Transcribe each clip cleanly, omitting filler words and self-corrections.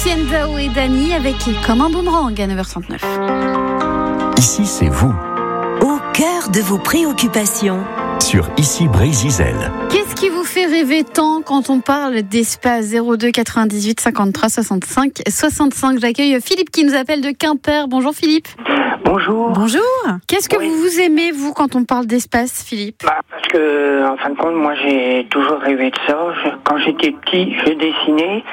Tiendao et Dani avec Comme un boomerang à 9h39. Ici, c'est vous. Au cœur de vos préoccupations. Sur Ici Brésil. Qu'est-ce qui vous fait rêver tant quand on parle d'espace? 02 98 53 65 65. J'accueille Philippe qui nous appelle de Quimper. Bonjour Philippe. Bonjour. Bonjour. Qu'est-ce que vous aimez, vous, quand on parle d'espace, Philippe? Parce que, en fin de compte, moi, j'ai toujours rêvé de ça. Quand j'étais petit, je dessinais.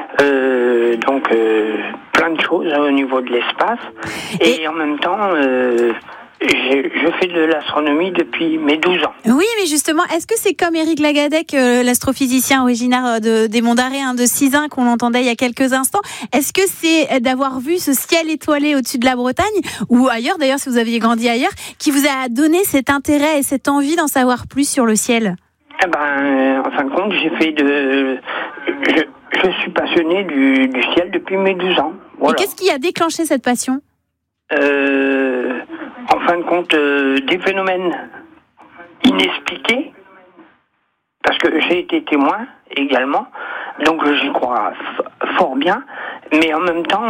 Plein de choses au niveau de l'espace. Et en même temps, je fais de l'astronomie depuis mes 12 ans. Oui, mais justement, est-ce que c'est comme Éric Lagadec, l'astrophysicien originaire des Monts d'Arrée, de Sizun, qu'on entendait il y a quelques instants? Est-ce que c'est d'avoir vu ce ciel étoilé au-dessus de la Bretagne, ou ailleurs, d'ailleurs, si vous aviez grandi ailleurs, qui vous a donné cet intérêt et cette envie d'en savoir plus sur le ciel? En fin de compte, je suis passionné du ciel depuis mes 12 ans. Voilà. Et qu'est-ce qui a déclenché cette passion? En fin de compte, des phénomènes inexpliqués, parce que j'ai été témoin également, donc j'y crois fort bien, mais en même temps,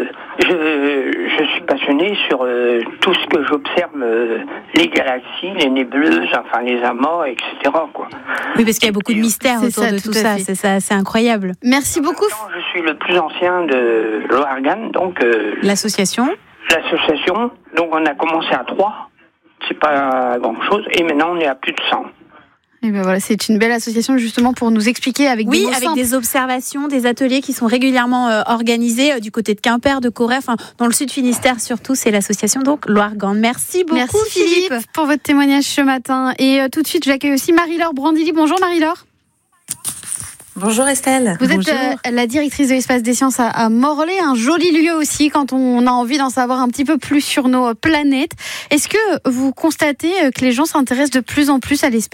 je suis passionné sur tout ce que j'observe, les galaxies, les nébuleuses, enfin les amas, etc. quoi. Oui, parce qu'il y a beaucoup de mystères autour de tout ça, c'est incroyable. Merci beaucoup. Je suis le plus ancien de l'Oargan, donc... L'association, donc on a commencé à 3, c'est pas grand-chose, et maintenant on est à plus de 100. Et ben voilà, c'est une belle association justement pour nous expliquer avec des mots simples. Des observations, des ateliers qui sont régulièrement organisés du côté de Quimper, de Corrèze, dans le sud Finistère surtout, c'est l'association donc Loargan. Merci beaucoup. Merci Philippe pour votre témoignage ce matin. Et tout de suite, j'accueille aussi Marie-Laure Brandilly. Bonjour Marie-Laure. Bonjour Estelle. Vous êtes la directrice de l'espace des sciences à Morlaix, un joli lieu aussi quand on a envie d'en savoir un petit peu plus sur nos planètes. Est-ce que vous constatez que les gens s'intéressent de plus en plus à l'espace ?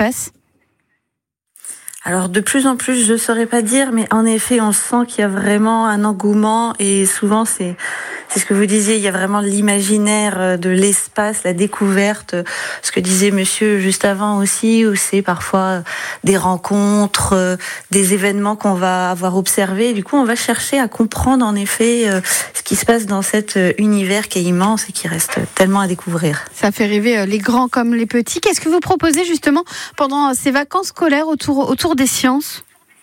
Alors de plus en plus, je ne saurais pas dire, mais en effet, on sent qu'il y a vraiment un engouement et souvent c'est ce que vous disiez, il y a vraiment l'imaginaire de l'espace, la découverte, ce que disait monsieur juste avant aussi, où c'est parfois des rencontres, des événements qu'on va avoir observés. Du coup, on va chercher à comprendre en effet ce qui se passe dans cet univers qui est immense et qui reste tellement à découvrir. Ça fait rêver les grands comme les petits. Qu'est-ce que vous proposez justement pendant ces vacances scolaires autour des sciences ?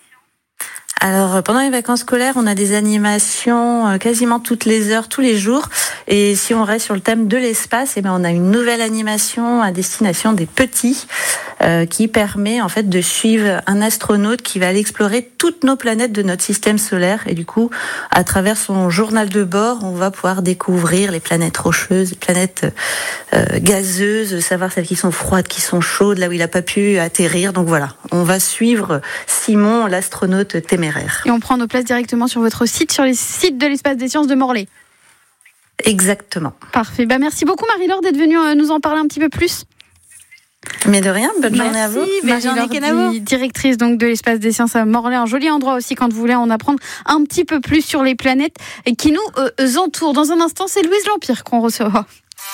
Alors, pendant les vacances scolaires, on a des animations quasiment toutes les heures, tous les jours. Et si on reste sur le thème de l'espace, on a une nouvelle animation à destination des petits qui permet en fait de suivre un astronaute qui va aller explorer toutes nos planètes de notre système solaire. Et du coup, à travers son journal de bord, on va pouvoir découvrir les planètes rocheuses, les planètes gazeuses, savoir celles qui sont froides, qui sont chaudes, là où il n'a pas pu atterrir. Donc voilà, on va suivre Simon, l'astronaute téméraire. Et on prend nos places directement sur votre site, sur les sites de l'espace des sciences de Morlaix. Exactement. Parfait. Merci beaucoup Marie-Laure d'être venue nous en parler un petit peu plus. Mais de rien, bonne journée à vous. Marie-Laure, directrice donc de l'espace des sciences à Morlaix, un joli endroit aussi quand vous voulez en apprendre un petit peu plus sur les planètes qui nous entourent. Dans un instant, c'est Louise Lampire qu'on recevra.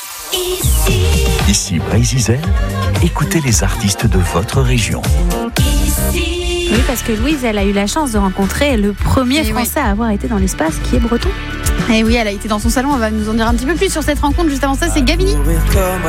Ici Brésil, écoutez les artistes de votre région. Oui, parce que Louise, elle a eu la chance de rencontrer le premier Français à avoir été dans l'espace, qui est breton. Et oui, elle a été dans son salon, elle va nous en dire un petit peu plus sur cette rencontre. Juste avant ça, c'est Gavini.